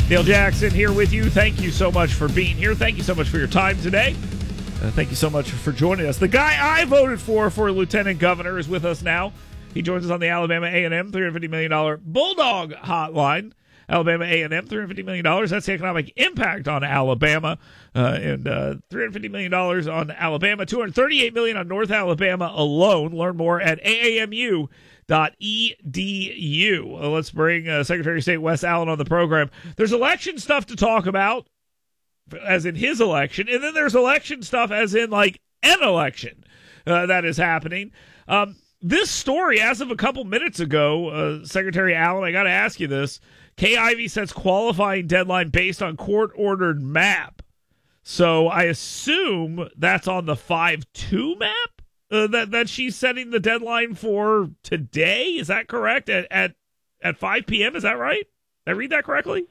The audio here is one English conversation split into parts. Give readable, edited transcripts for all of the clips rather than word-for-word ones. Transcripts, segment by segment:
Neil Jackson here with you. Thank you so much for being here. Thank you so much for your time today. Thank you so much for joining us. The guy I voted for lieutenant governor is with us now. He joins us on the Alabama A&M $350 million Bulldog Hotline. Alabama A&M, $350 million. That's the economic impact on Alabama. And $350 million on Alabama, $238 million on North Alabama alone. Learn more at AAMU.edu. Let's bring Secretary of State Wes Allen on the program. There's election stuff to talk about, as in his election, and then there's election stuff as in like an election that is happening. This story, as of a couple minutes ago, Secretary Allen, I got to ask you this. Kay Ivey sets qualifying deadline based on court-ordered map. So I assume that's on the 5-2 map that she's setting the deadline for today. Is that correct? At 5 p.m., is that right? Did I read that correctly?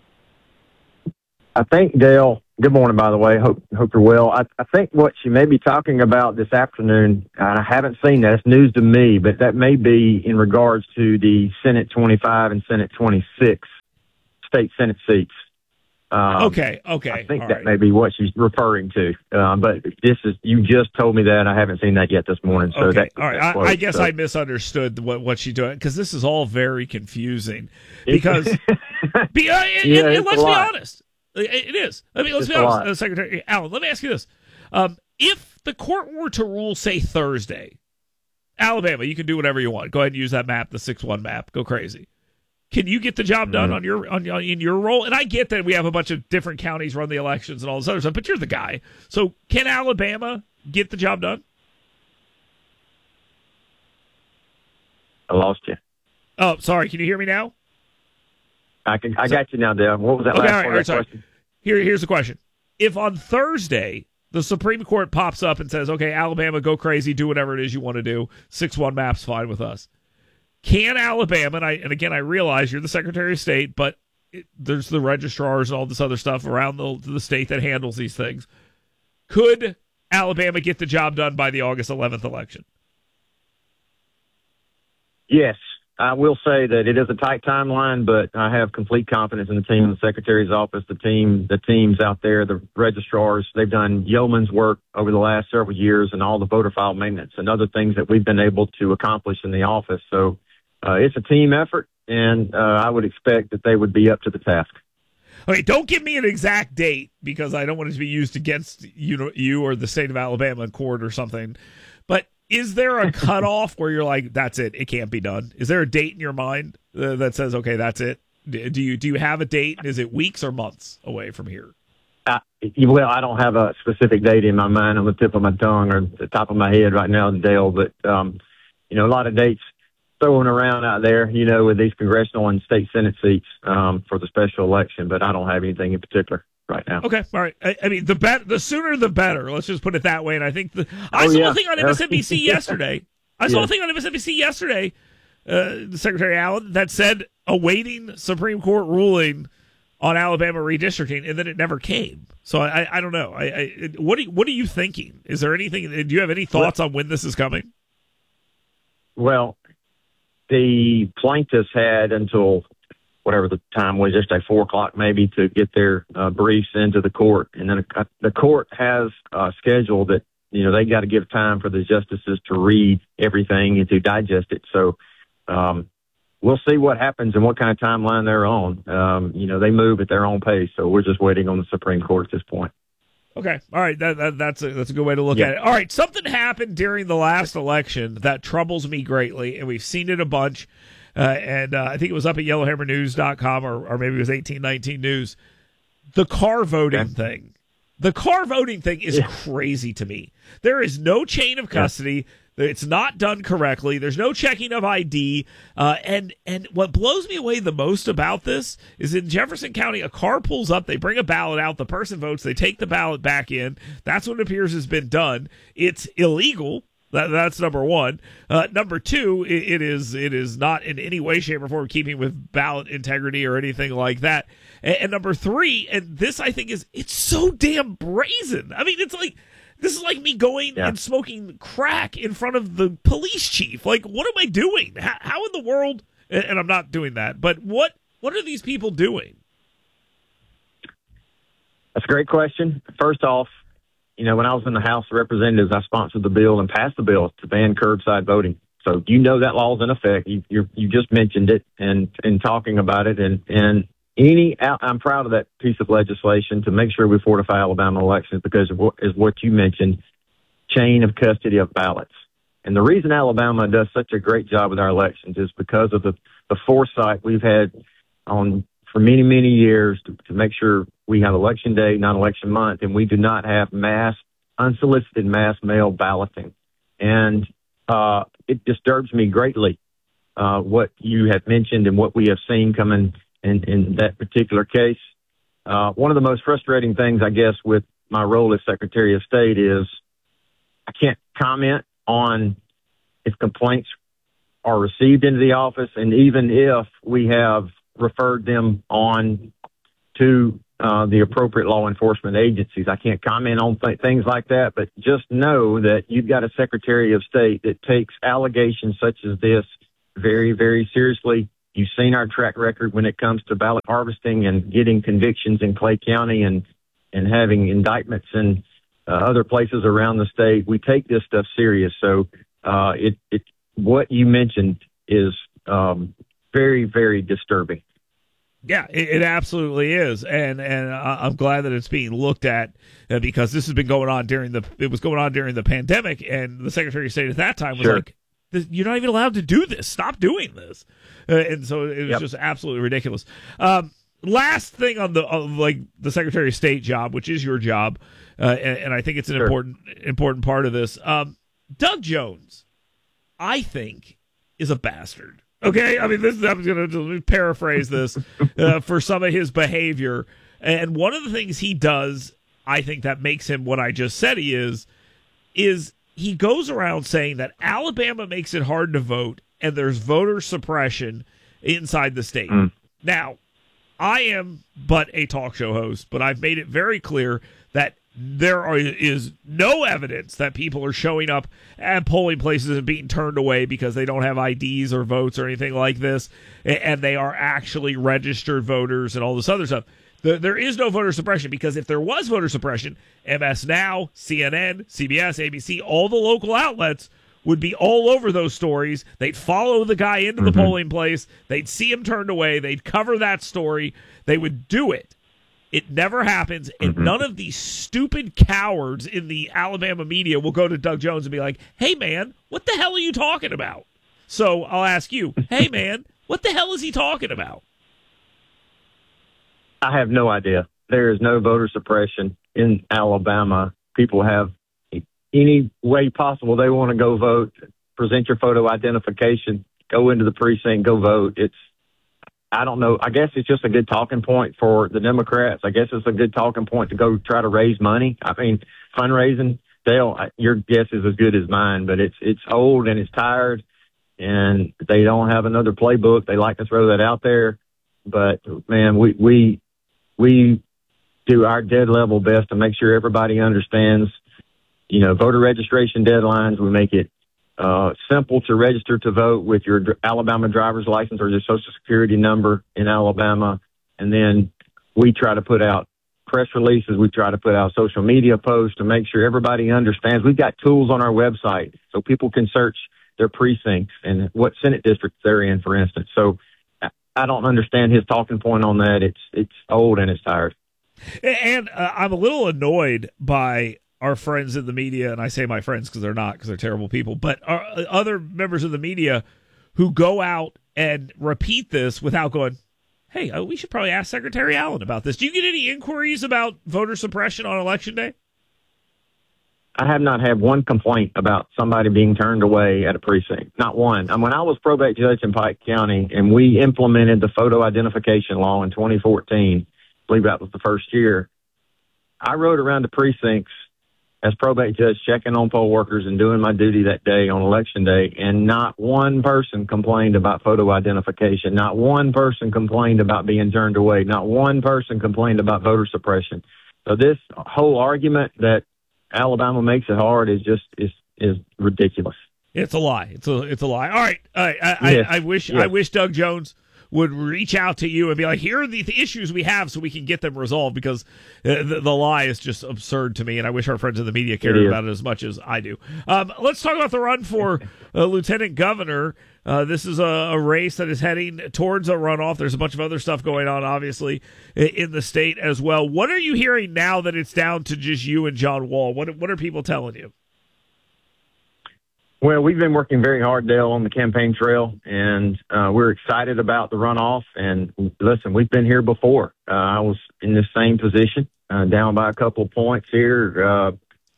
I think, Dale, good morning, by the way. Hope you're well. I think what she may be talking about this afternoon, I haven't seen that. It's news to me, but that may be in regards to the Senate 25 and Senate 26 state Senate seats. Okay. I think All that right. may be what she's referring to. But you just told me that. I haven't seen that yet this morning. So Okay. that, All right. I guess I misunderstood what she's doing, because this is all very confusing. Because let's be honest. It is. I mean, let's be honest, Secretary Allen. Let me ask you this: if the court were to rule, say, Thursday, Alabama, you can do whatever you want. Go ahead and use that map, the 6-1 map. Go crazy. Can you get the job done in your role? And I get that we have a bunch of different counties run the elections and all this other stuff, but you're the guy. So can Alabama get the job done? I lost you. Oh, sorry. Can you hear me now? I got you now, Dale. What was that last part of the question? Here's the question. If on Thursday the Supreme Court pops up and says, okay, Alabama, go crazy, do whatever it is you want to do, 6-1 map's fine with us. Can Alabama, and again, I realize you're the Secretary of State, but there's the registrars and all this other stuff around the state that handles these things. Could Alabama get the job done by the August 11th election? Yes. I will say that it is a tight timeline, but I have complete confidence in the team in the Secretary's office, the teams out there, the registrars. They've done yeoman's work over the last several years, and all the voter file maintenance and other things that we've been able to accomplish in the office. So it's a team effort, and I would expect that they would be up to the task. Okay, don't give me an exact date, because I don't want it to be used against you or the state of Alabama in court or something. But is there a cutoff where you're like, that's it, it can't be done? Is there a date in your mind that says, okay, that's it? Do you have a date? Is it weeks or months away from here? Well, I don't have a specific date in my mind on the tip of my tongue or the top of my head right now, Dale. But a lot of dates throwing around out there, with these congressional and state Senate seats for the special election. But I don't have anything in particular right now. Okay, all right. I mean, the sooner the better. Let's just put it that way. And I think I saw a thing on MSNBC yesterday. Secretary Allen, that said awaiting Supreme Court ruling on Alabama redistricting, and then it never came. So I don't know. What are you thinking? Is there anything? Do you have any thoughts on when this is coming? Well, the plaintiffs had until whatever the time was, yesterday, 4 o'clock maybe, to get their briefs into the court. And then the court has a schedule that, they got to give time for the justices to read everything and to digest it. So we'll see what happens and what kind of timeline they're on. They move at their own pace. So we're just waiting on the Supreme Court at this point. Okay. All right. That's a good way to look at it. All right. Something happened during the last election that troubles me greatly, and we've seen it a bunch. And I think it was up at yellowhammernews.com or maybe it was 1819 News. The car voting thing. The car voting thing is crazy to me. There is no chain of custody. It's not done correctly. There's no checking of ID. And what blows me away the most about this is in Jefferson County, a car pulls up, they bring a ballot out, the person votes, they take the ballot back in. That's what it appears has been done. It's illegal. That's number one. Number two, it is not in any way, shape, or form keeping with ballot integrity or anything like that. And number three, and this I think it's so damn brazen. I mean, this is like me going and smoking crack in front of the police chief. Like, what am I doing? How in the world? And I'm not doing that. But what are these people doing? That's a great question. First off, when I was in the House of Representatives, I sponsored the bill and passed the bill to ban curbside voting. So that law is in effect. You just mentioned it and talking about it, and I'm proud of that piece of legislation to make sure we fortify Alabama elections because of what you mentioned, chain of custody of ballots. And the reason Alabama does such a great job with our elections is because of the foresight we've had for many, many years to make sure we have election day, not election month, and we do not have unsolicited mass mail balloting. And it disturbs me greatly what you have mentioned and what we have seen coming in that particular case. One of the most frustrating things, I guess, with my role as Secretary of State is I can't comment on if complaints are received into the office, and even if we have referred them on to the appropriate law enforcement agencies. I can't comment on things like that, but just know that you've got a Secretary of State that takes allegations such as this very, very seriously. You've seen our track record when it comes to ballot harvesting and getting convictions in Clay County and having indictments in other places around the state. We take this stuff serious. So what you mentioned is very, very disturbing. Yeah, it absolutely is, and I'm glad that it's being looked at because this has been going on during the pandemic, and the Secretary of State at that time was like, "You're not even allowed to do this. Stop doing this," and so it was just absolutely ridiculous. Last thing on the Secretary of State job, which is your job, and I think it's an important part of this. Doug Jones, I think, is a bastard. Okay, I mean, I'm going to paraphrase this for some of his behavior. And one of the things he does, I think that makes him what I just said he is he goes around saying that Alabama makes it hard to vote and there's voter suppression inside the state. Now, I am but a talk show host, but I've made it very clear that there is no evidence that people are showing up at polling places and being turned away because they don't have IDs or votes or anything like this, and they are actually registered voters and all this other stuff. There is no voter suppression because if there was voter suppression, MS Now, CNN, CBS, ABC, all the local outlets would be all over those stories. They'd follow the guy into the polling place. They'd see him turned away. They'd cover that story. They would do it. It never happens, and none of these stupid cowards in the Alabama media will go to Doug Jones and be like, "Hey, man, what the hell are you talking about?" So I'll ask you, hey, man, what the hell is he talking about? I have no idea. There is no voter suppression in Alabama. People have any way possible they want to go vote, present your photo identification, go into the precinct, go vote. I don't know. I guess it's just a good talking point for the Democrats. I guess it's a good talking point to go try to raise money. I mean, fundraising, Dale, your guess is as good as mine, but it's old and it's tired, and they don't have another playbook. They like to throw that out there. But, man, we do our dead level best to make sure everybody understands, voter registration deadlines. We make it simple to register to vote with your Alabama driver's license or your Social Security number in Alabama. And then we try to put out press releases. We try to put out social media posts to make sure everybody understands. We've got tools on our website so people can search their precincts and what Senate districts they're in, for instance. So I don't understand his talking point on that. It's old and it's tired. And I'm a little annoyed by our friends in the media, and I say my friends because they're not, because they're terrible people, but other members of the media who go out and repeat this without going, hey, we should probably ask Secretary Allen about this. Do you get any inquiries about voter suppression on Election Day? I have not had one complaint about somebody being turned away at a precinct. Not one. When I was probate judge in Pike County and we implemented the photo identification law in 2014, I believe that was the first year, I rode around the precincts as probate judge checking on poll workers and doing my duty that day on Election Day, and not one person complained about photo identification. Not one person complained about being turned away. Not one person complained about voter suppression. So this whole argument that Alabama makes it hard is ridiculous. It's a lie. It's a lie. All right. I wish Doug Jones would reach out to you and be like, here are the issues we have so we can get them resolved, because the lie is just absurd to me, and I wish our friends in the media cared about it as much as I do. Let's talk about the run for lieutenant governor. This is a race that is heading towards a runoff. There's a bunch of other stuff going on, obviously, in the state as well. What are you hearing now that it's down to just you and John Wall? What are people telling you? Well, we've been working very hard, Dale, on the campaign trail, and we're excited about the runoff. And listen, we've been here before. I was in this same position, down by a couple of points here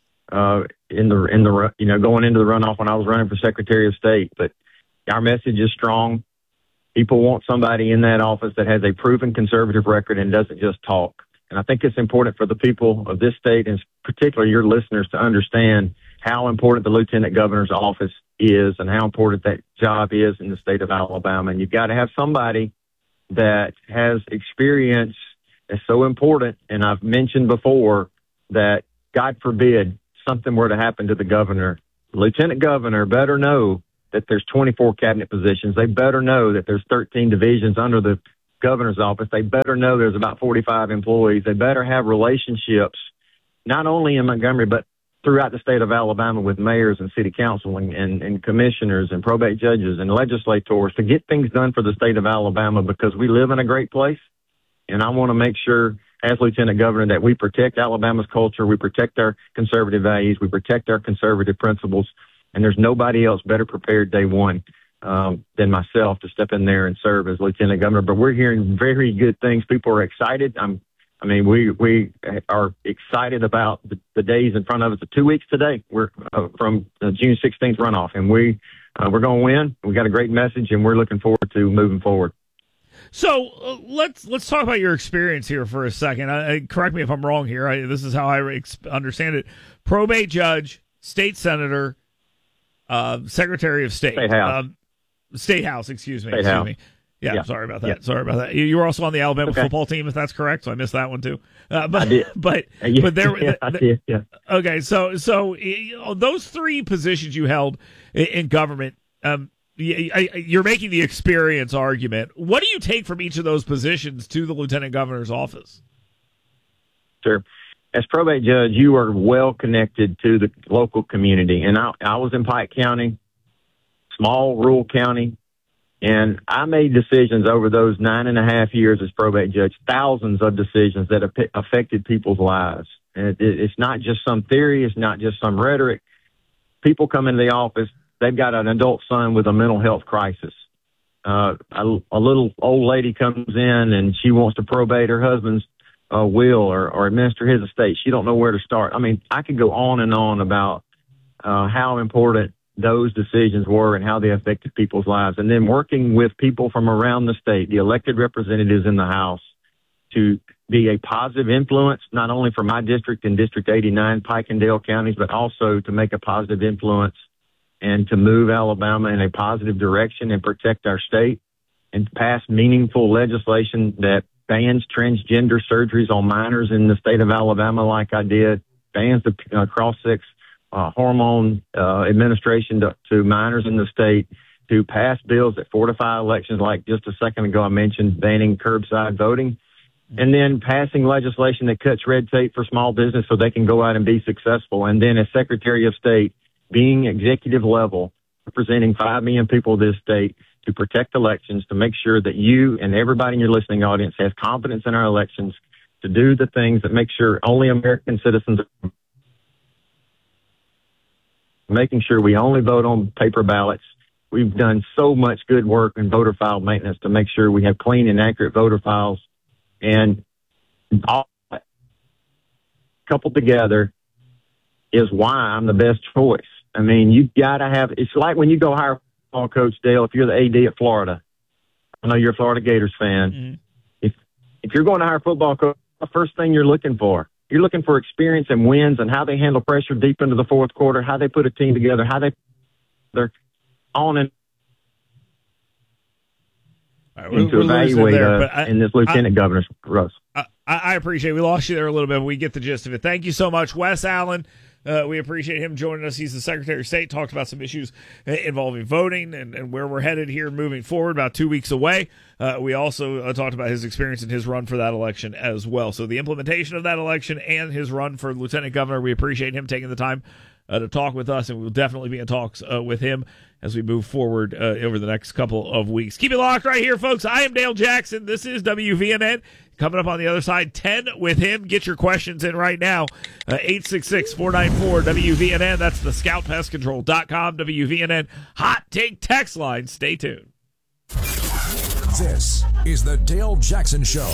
in the going into the runoff when I was running for Secretary of State. But our message is strong. People want somebody in that office that has a proven conservative record and doesn't just talk. And I think it's important for the people of this state, and particularly your listeners, to understand how important the lieutenant governor's office is and how important that job is in the state of Alabama. And you've got to have somebody that has experience. It's so important. And I've mentioned before that, God forbid, something were to happen to the governor. The lieutenant governor better know that there's 24 cabinet positions. They better know that there's 13 divisions under the governor's office. They better know there's about 45 employees. They better have relationships, not only in Montgomery, but throughout the state of Alabama with mayors and city council and commissioners and probate judges and legislators to get things done for the state of Alabama, because we live in a great place. And I want to make sure, as lieutenant governor, that we protect Alabama's culture, we protect our conservative values, we protect our conservative principles. And there's nobody else better prepared day one than myself to step in there and serve as lieutenant governor. But we're hearing very good things. People are excited. We are excited about the days in front of us. 2 weeks today, we're from the June 16th runoff, and we're going to win. We got a great message, and we're looking forward to moving forward. So let's talk about your experience here for a second. Correct me if I'm wrong here. This is how I understand it: probate judge, state senator, Secretary of State, State House. Excuse me. Yeah, sorry about that. Yeah. Sorry about that. You were also on the Alabama football team, if that's correct. So I missed that one too. I did. But there. I did. Yeah. Okay, so those three positions you held in government, you're making the experience argument. What do you take from each of those positions to the lieutenant governor's office? Sure. As probate judge, you are well connected to the local community, and I was in Pike County, small rural county. And I made decisions over those 9.5 years as probate judge, thousands of decisions that affected people's lives. And it's not just some theory. It's not just some rhetoric. People come into the office, they've got an adult son with a mental health crisis. A little old lady comes in and she wants to probate her husband's will or administer his estate. She don't know where to start. I mean, I could go on and on about how important those decisions were and how they affected people's lives. And then working with people from around the state, the elected representatives in the House, to be a positive influence, not only for my district and District 89, Pike and Dale counties, but also to make a positive influence and to move Alabama in a positive direction and protect our state, and pass meaningful legislation that bans transgender surgeries on minors in the state of Alabama like I did, bans the cross-sex hormone administration to minors in the state, to pass bills that fortify elections, like just a second ago I mentioned banning curbside voting, and then passing legislation that cuts red tape for small business so they can go out and be successful. And then as Secretary of State, being executive level, representing 5 million people of this state, to protect elections, to make sure that you and everybody in your listening audience has confidence in our elections, to do the things that make sure only American citizens, making sure we only vote on paper ballots. We've done so much good work in voter file maintenance to make sure we have clean and accurate voter files. And all that coupled together is why I'm the best choice. I mean, you've got to have, it's like when you go hire a football coach, Dale, if you're the AD at Florida. I know you're a Florida Gators fan. Mm-hmm. If you're going to hire a football coach, the first thing you're looking for, you're looking for experience and wins and how they handle pressure deep into the fourth quarter, how they put a team together, how they're on and to evaluate in this lieutenant governor's Russ. I appreciate it. We lost you there a little bit, but we get the gist of it. Thank you so much, Wes Allen, We appreciate him joining us. He's the Secretary of State. Talked about some issues involving voting and where we're headed here moving forward, about 2 weeks away. We also talked about his experience in his run for that election as well. So the implementation of that election and his run for lieutenant governor, we appreciate him taking the time to talk with us, and we'll definitely be in talks with him as we move forward over the next couple of weeks. Keep it locked right here, folks. I am Dale Jackson. This is WVNN. Coming up on the other side, 10 with him. Get your questions in right now. 866-494-WVNN. That's the scoutpestcontrol.com. WVNN Hot Take text line. Stay tuned. This is the Dale Jackson Show.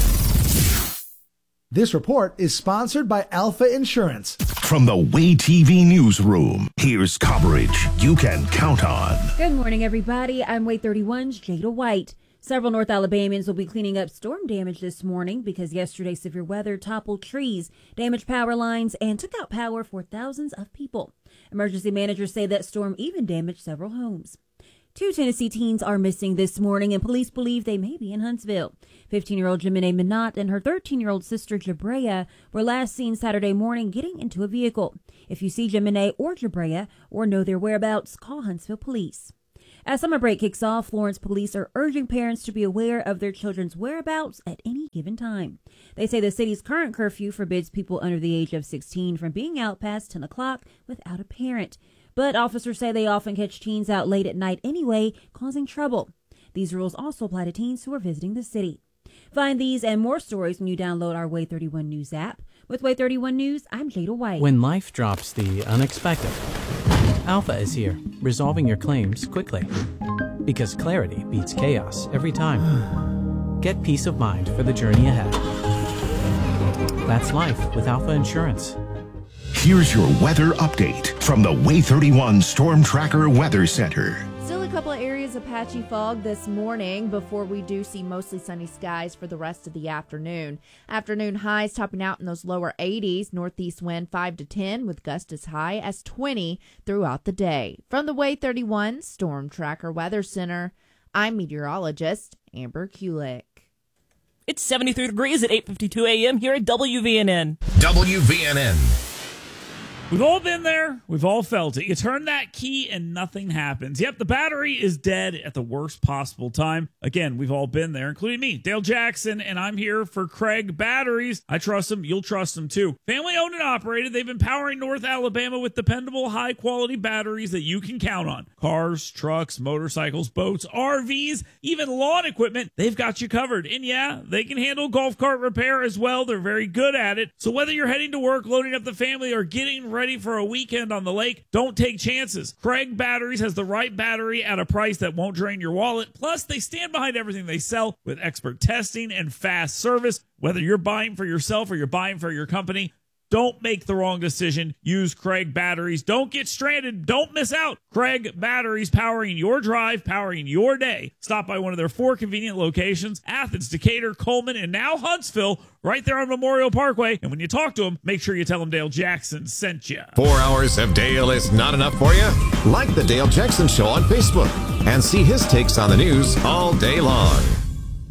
This report is sponsored by Alpha Insurance. From the Way TV newsroom, here's coverage you can count on. Good morning, everybody. I'm Way 31's Jada White. Several North Alabamians will be cleaning up storm damage this morning because yesterday's severe weather toppled trees, damaged power lines, and took out power for thousands of people. Emergency managers say that storm even damaged several homes. 2 Tennessee teens are missing this morning, and police believe they may be in Huntsville. 15-year-old Jemine Minot and her 13-year-old sister Jabrea were last seen Saturday morning getting into a vehicle. If you see Jemine or Jabrea or know their whereabouts, call Huntsville Police. As summer break kicks off, Florence police are urging parents to be aware of their children's whereabouts at any given time. They say the city's current curfew forbids people under the age of 16 from being out past 10 o'clock without a parent. But officers say they often catch teens out late at night anyway, causing trouble. These rules also apply to teens who are visiting the city. Find these and more stories when you download our Way 31 News app. With Way 31 News, I'm Jada White. When life drops the unexpected, Alpha is here, resolving your claims quickly. Because clarity beats chaos every time. Get peace of mind for the journey ahead. That's life with Alpha Insurance. Here's your weather update from the Way 31 Storm Tracker Weather Center. Still a couple of areas of patchy fog this morning before we do see mostly sunny skies for the rest of the afternoon. Afternoon highs topping out in those lower 80s, northeast wind 5 to 10 with gusts as high as 20 throughout the day. From the Way 31 Storm Tracker Weather Center, I'm meteorologist Amber Kulik. It's 73 degrees at 8:52 a.m. here at WVNN. WVNN. We've all been there. We've all felt it. You turn that key and nothing happens. Yep, the battery is dead at the worst possible time. Again, we've all been there, including me, Dale Jackson, and I'm here for Craig Batteries. I trust them. You'll trust them, too. Family owned and operated. They've been powering North Alabama with dependable, high-quality batteries that you can count on. Cars, trucks, motorcycles, boats, RVs, even lawn equipment. They've got you covered. And yeah, they can handle golf cart repair as well. They're very good at it. So whether you're heading to work, loading up the family, or getting ready for a weekend on the lake, don't take chances. Craig Batteries has the right battery at a price that won't drain your wallet. Plus, they stand behind everything they sell with expert testing and fast service. Whether you're buying for yourself or you're buying for your company, don't make the wrong decision. Use Craig Batteries. Don't get stranded. Don't miss out. Craig Batteries, powering your drive, powering your day. Stop by one of their 4 convenient locations: Athens, Decatur, Coleman, and now Huntsville, right there on Memorial Parkway. And when you talk to them, make sure you tell them Dale Jackson sent you. 4 hours of Dale is not enough for you? Like the Dale Jackson Show on Facebook and see his takes on the news all day long.